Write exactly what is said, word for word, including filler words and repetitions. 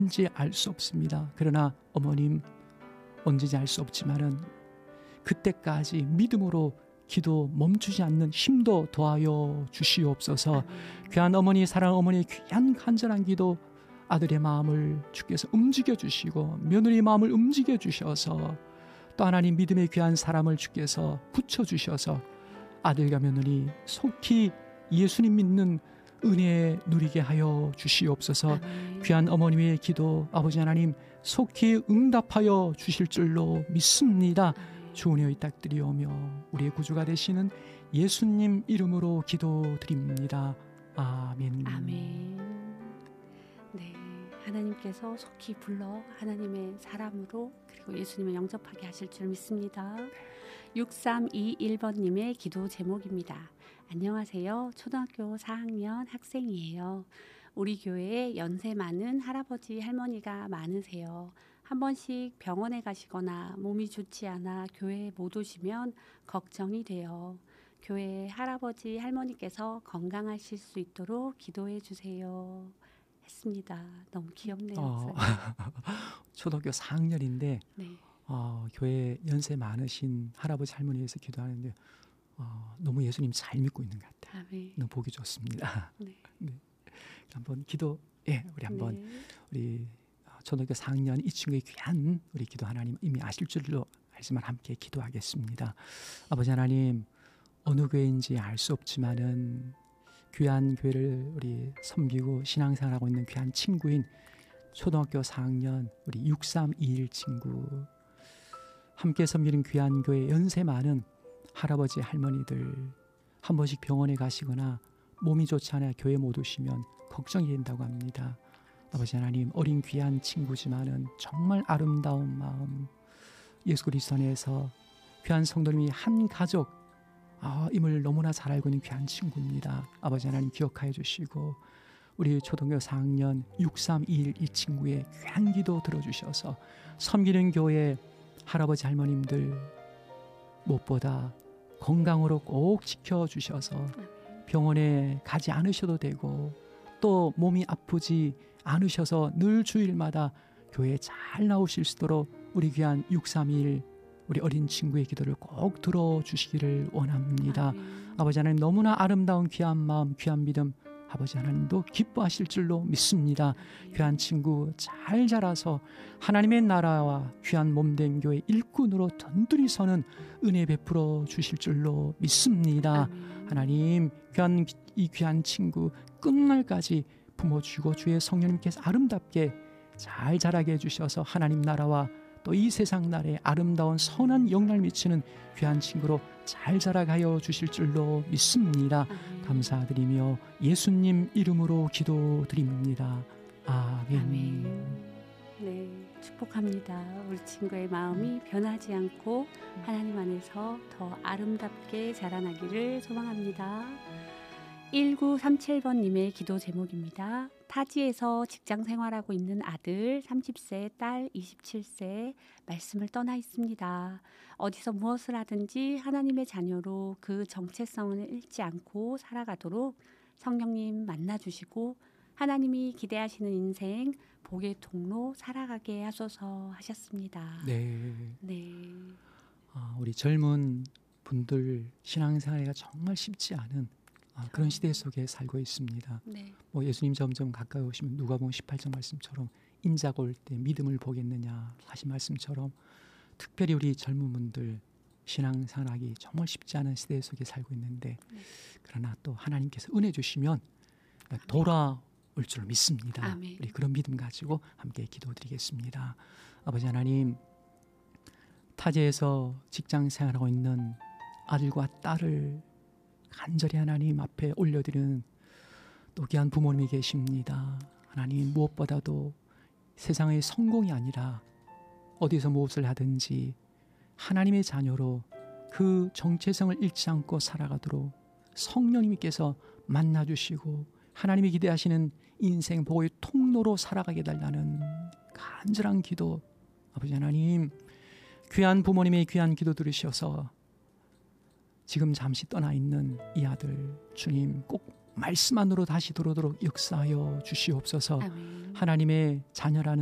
언제 알 수 없습니다. 그러나 어머님 언제인지 알 수 없지만은 그때까지 믿음으로 기도 멈추지 않는 힘도 더하여 주시옵소서. 귀한 어머니, 사랑 어머니의 귀한 간절한 기도, 아들의 마음을 주께서 움직여 주시고 며느리의 마음을 움직여 주셔서 또 하나님 믿음의 귀한 사람을 주께서 붙여 주셔서 아들과 며느리 속히 예수님 믿는 은혜 누리게 하여 주시옵소서. 아멘. 귀한 어머님의 기도 아버지 하나님 속히 응답하여 주실 줄로 믿습니다. 주 은혜 부탁드리오며 우리의 구주가 되시는 예수님 이름으로 기도드립니다. 아멘. 아멘. 네, 하나님께서 속히 불러 하나님의 사람으로 그리고 예수님을 영접하게 하실 줄 믿습니다. 육삼이일 번님의 기도 제목입니다. 안녕하세요. 초등학교 사 학년 학생이에요. 우리 교회에 연세 많은 할아버지 할머니가 많으세요. 한 번씩 병원에 가시거나 몸이 좋지 않아 교회에 못 오시면 걱정이 돼요. 교회 할아버지 할머니께서 건강하실 수 있도록 기도해 주세요. 했습니다. 너무 귀엽네요. 어, 초등학교 사 학년인데 네. 어, 교회 연세 많으신 할아버지 할머니에서 기도하는데 어, 너무 예수님 잘 믿고 있는 것 같아요. 아멘. 너무 보기 좋습니다. 네. 네. 한번 기도, 예, 우리 한번 네. 우리 초등학교 사 학년 이 친구의 귀한 우리 기도 하나님 이미 아실 줄로 알지만 함께 기도하겠습니다. 아버지 하나님 어느 교회인지 알 수 없지만은 귀한 교회를 우리 섬기고 신앙생활하고 있는 귀한 친구인 초등학교 사 학년 우리 육삼이일 친구 함께 섬기는 귀한 교회 연세 많은 할아버지 할머니들 한 번씩 병원에 가시거나 몸이 좋지 않아 교회 못 오시면 걱정이 된다고 합니다. 아버지 하나님 어린 귀한 친구지만은 정말 아름다운 마음 예수 그리스도 안에서 귀한 성도님이 한 가족 아, 임을 너무나 잘 알고 있는 귀한 친구입니다. 아버지 하나님 기억하여 주시고 우리 초등학교 사 학년 육삼이일 이 친구의 귀한 기도 들어주셔서 섬기는 교회 할아버지 할머님들 무엇보다 건강으로 꼭 지켜주셔서 병원에 가지 않으셔도 되고 또 몸이 아프지 않으셔서 늘 주일마다 교회에 잘 나오실 수 있도록 우리 귀한 육삼이일 우리 어린 친구의 기도를 꼭 들어주시기를 원합니다. 아멘. 아버지 하나님 너무나 아름다운 귀한 마음 귀한 믿음 아버지 하나님도 기뻐하실 줄로 믿습니다. 귀한 친구 잘 자라서 하나님의 나라와 귀한 몸된 교회 일꾼으로 든든히 서는 은혜 베풀어 주실 줄로 믿습니다. 아멘. 하나님 귀한 이 귀한 친구 끝날까지 품어주고 주의 성령님께서 아름답게 잘 자라게 해주셔서 하나님 나라와 또 이 세상 날에 아름다운 선한 영향을 미치는 귀한 친구로 잘 자라가여 주실 줄로 믿습니다. 아멘. 감사드리며 예수님 이름으로 기도드립니다. 아멘. 아멘. 네, 축복합니다. 우리 친구의 마음이 변하지 않고 하나님 안에서 더 아름답게 자라나기를 소망합니다. 일구삼칠 번님의 기도 제목입니다. 타지에서 직장 생활하고 있는 아들 삼십 세, 딸 이십칠 세 말씀을 떠나 있습니다. 어디서 무엇을 하든지 하나님의 자녀로 그 정체성을 잃지 않고 살아가도록 성령님 만나주시고 하나님이 기대하시는 인생 복의 통로 살아가게 하소서 하셨습니다. 네. 네. 아, 우리 젊은 분들 신앙생활이 정말 쉽지 않은 아, 그런 시대 속에 살고 있습니다. 네. 뭐 예수님 점점 가까이 오시면 누가복음 십팔 장 말씀처럼 인자가 올 때 믿음을 보겠느냐 하신 말씀처럼 특별히 우리 젊은 분들 신앙생활하기 정말 쉽지 않은 시대 속에 살고 있는데 네. 그러나 또 하나님께서 은혜 주시면 돌아올 줄 믿습니다. 아멘. 우리 그런 믿음 가지고 함께 기도드리겠습니다. 아버지 하나님 타지에서 직장 생활하고 있는 아들과 딸을 간절히 하나님 앞에 올려드리는 또 귀한 부모님이 계십니다. 하나님 무엇보다도 세상의 성공이 아니라 어디서 무엇을 하든지 하나님의 자녀로 그 정체성을 잃지 않고 살아가도록 성령님께서 만나주시고 하나님이 기대하시는 인생 복의 통로로 살아가게 달라는 간절한 기도 아버지 하나님 귀한 부모님의 귀한 기도 들으셔서 지금 잠시 떠나 있는 이 아들 주님 꼭 말씀 안으로 다시 들어오도록 역사하여 주시옵소서. 아멘. 하나님의 자녀라는